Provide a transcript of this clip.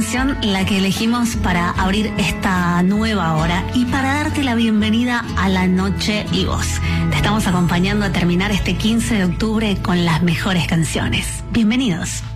canción la que elegimos para abrir esta nueva hora y para darte la bienvenida a La Noche y Vos. Te estamos acompañando a terminar este 15 de octubre con las mejores canciones. Bienvenidos.